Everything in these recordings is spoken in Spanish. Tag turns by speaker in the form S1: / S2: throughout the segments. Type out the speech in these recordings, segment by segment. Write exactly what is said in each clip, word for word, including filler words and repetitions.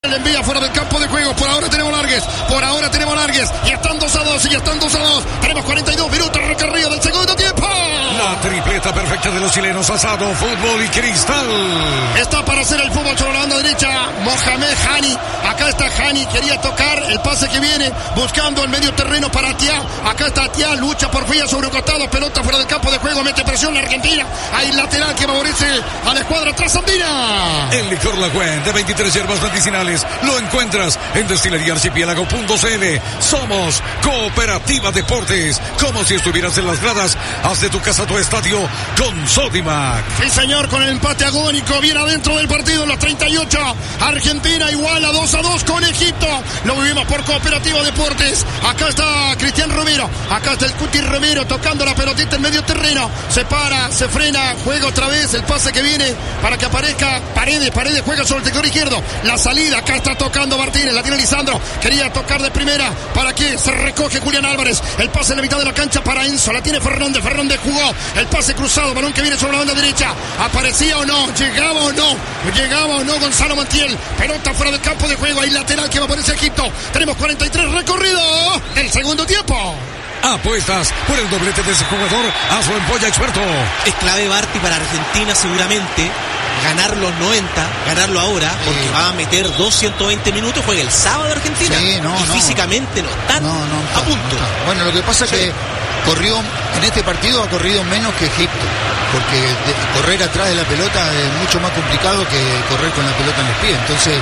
S1: le envía fuera del campo de juego. Por ahora tenemos largues. Por ahora tenemos largues. Y están dos a dos. Y están dos a dos. Tenemos cuarenta y dos minutos recorrido del segundo tiempo.
S2: La tripleta perfecta de los chilenos. Asado, fútbol y cristal.
S1: Está para hacer el fútbol sobre la banda derecha. Mohamed Hani. Acá está Hani. Quería tocar el pase que viene. Buscando el medio terreno para Atiá. Acá está Atiá. Lucha por vía sobre un costado. Pelota fuera del campo de juego. Mete presión la Argentina. Hay lateral que favorece a la escuadra trasandina.
S2: El licor La Güen de veintitrés hierbas medicinales lo encuentras en destilería archipiélago punto c l. Somos Cooperativa Deportes. Como si estuvieras en las gradas. Haz de tu casa tu estadio con Sodimac.
S1: Sí, señor, con el empate agónico. Bien adentro del partido en los treinta y ocho. Argentina igual a dos a dos con Egipto. Lo vivimos por Cooperativa Deportes. Acá está Cristian Romero. Acá está el Cuti Romero tocando la pelotita en medio terreno. Se para, se frena, juega otra vez el pase que viene para que aparezca Paredes. Paredes juega sobre el sector izquierdo. La salida, acá está tocando Martínez. La tiene Lisandro. Quería tocar de primera. ¿Para qué? Se recoge Julián Álvarez. El pase en la mitad de la cancha para Enzo. La tiene Fernández. Fernández jugó. El pase cruzado. Balón que viene sobre la banda derecha. ¿Aparecía o no? ¿Llegaba o no? ¿Llegaba o no Gonzalo Montiel? Pelota fuera del campo de juego. Hay lateral que va a aparecer Egipto. Tenemos cuarenta y tres recorrido del segundo tiempo.
S2: Apuestas por el doblete de ese jugador. Hazlo en Polla Experto.
S3: Es clave, Barty, para Argentina seguramente ganar los noventa, ganarlo ahora, porque sí. Va a meter doscientos veinte minutos. Juega el sábado Argentina.
S4: Sí, no,
S3: y
S4: no.
S3: físicamente no están
S4: no, no,
S3: a punto.
S4: No, no. Bueno, lo que pasa es sí. que corrió, en este partido ha corrido menos que Egipto, porque de, correr atrás de la pelota es mucho más complicado que correr con la pelota en los pies. Entonces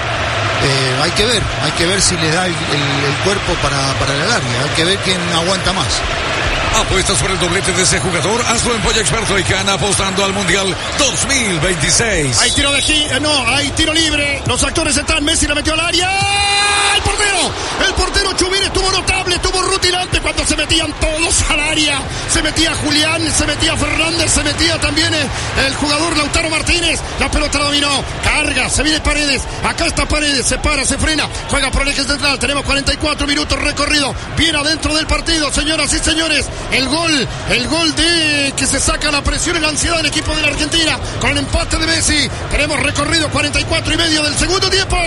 S4: eh, hay que ver, hay que ver si les da el, el, el cuerpo para, para la larga, hay que ver quién aguanta más.
S2: Apuestas por el doblete de ese jugador. Hazlo en Polla Experto y gana apostando al Mundial dos mil veintiséis.
S1: Hay tiro de G, no, hay tiro libre. Los actores están. Messi la metió al área. El portero, el portero Chubín estuvo notable, estuvo rutilante cuando se metían todos al área. Se metía Julián, se metía Fernández, se metía también el jugador Lautaro Martínez. La pelota la dominó. Carga, se viene Paredes. Acá está Paredes, se para, se frena. Juega por el eje central. Tenemos cuarenta y cuatro minutos recorrido. Bien adentro del partido, señoras y señores. El gol, el gol de que se saca la presión y la ansiedad del equipo de la Argentina con el empate de Messi. Tenemos recorrido cuarenta y cuatro y medio del segundo tiempo.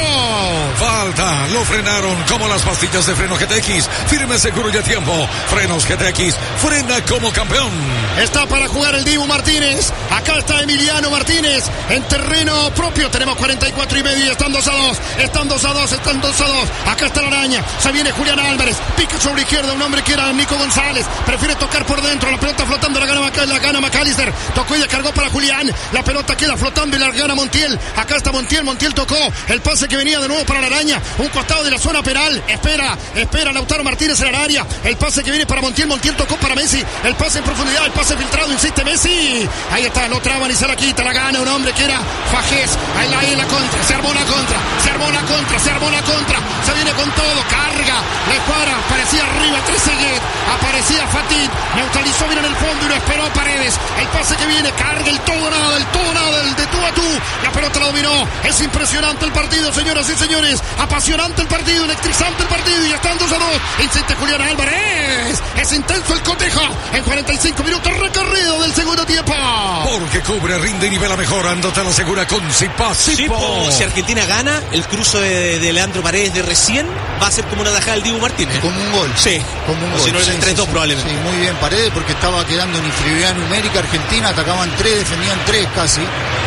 S2: Falta, lo frenaron como las pastillas de freno G T X. Firme, seguro y a tiempo. Frenos G T X, frena como campeón.
S1: Está para jugar el Dibu Martínez. Acá está Emiliano Martínez en terreno propio. Tenemos cuarenta y cuatro y medio y están dos a dos. Están dos a dos, están dos a dos. Acá está la araña. Se viene Julián Álvarez. Pica sobre izquierda un hombre que era Nico González. Prefiere tocar por dentro, la pelota flotando, la gana, la gana McAllister, tocó y descargó para Julián, la pelota queda flotando y la gana Montiel. Acá está Montiel, Montiel tocó el pase que venía de nuevo para la araña, un costado de la zona penal, espera, espera Lautaro Martínez en el área, el pase que viene para Montiel, Montiel tocó para Messi, el pase en profundidad, el pase filtrado, insiste Messi, ahí está, lo traban y se la quita, la gana un hombre que era Fajés, ahí la, ahí la contra, se armó la contra, se armó la contra, se armó la contra, se viene con todo, carga, la escuadra, aparecía arriba Trezeguet, aparecía Fatih, neutralizó bien en el fondo y lo esperó Paredes. El pase que viene, carga el todo nada, el todo nada, el de tú a tú. La pelota la dominó. Es impresionante el partido, señoras y señores. Apasionante el partido, electrizante el partido y están dos a dos. Insiste Julián Álvarez. Es intenso el cotejo. En cuarenta y cinco minutos recorrido del segundo tiempo.
S2: Porque cubre, rinde y nivela mejor. Ándate a la segura con Zipa.
S3: Zipo. Si Argentina gana, el cruce de, de Leandro Paredes de recién va a ser como una tajada del Dibu Martínez.
S4: Como un gol.
S3: Sí.
S4: Como un
S3: o
S4: gol.
S3: si no, es el
S4: sí,
S3: tres dos
S4: sí,
S3: probablemente.
S4: Sí, muy bien Paredes porque estaba quedando en inferioridad numérica. Argentina atacaban tres, defendían tres casi.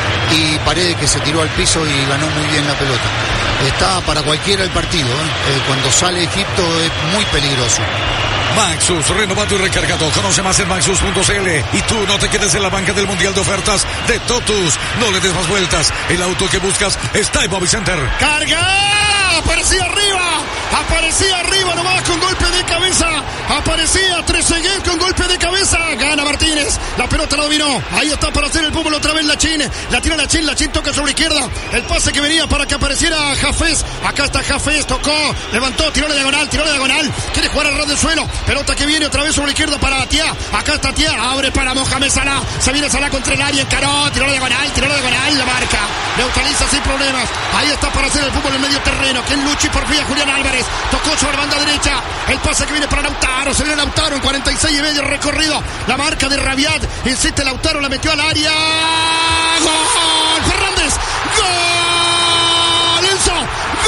S4: Y Paredes que se tiró al piso y ganó muy bien la pelota. Está para cualquiera el partido. ¿eh? Eh, cuando sale Egipto es muy peligroso.
S2: Maxus, renovado y recargado. Conoce más en maxus punto c l. Y tú no te quedes en la banca del Mundial de Ofertas de Totus. No le des más vueltas. El auto que buscas está en Movicenter.
S1: ¡Carga! ¡Aparecía arriba! ¡Aparecía arriba nomás con golpe de cabeza! ¡Aparecía Trezeguet con golpe de cabeza! Gana Martínez. La pelota la dominó. Ahí está para hacer el fútbol otra vez la Chin. La tira la Chin. La Chin toca sobre izquierda. El pase que venía para que apareciera Jafés. Acá está Jafés. Tocó. Levantó. Tiró la diagonal. Tiró la diagonal. Quiere jugar al ras del suelo. Pelota que viene otra vez sobre la izquierda para Atiá. Acá está Atiá. Abre para Mohamed Salah. Se viene Salah contra el área. Encaró. Tiró la diagonal. Tiró la diagonal. La marca. Neutraliza sin problemas. Ahí está para hacer el fútbol en medio terreno. Quien lucha y por vía Julián Álvarez. Tocó sobre la banda derecha. El pase que viene para Lautaro. Se viene Lautaro en cuarenta y seis y medio recorrido. La marca de Rabiat. Insiste Lautaro. La metió al área. ¡Gol! Fernández. ¡Gol! Enzo.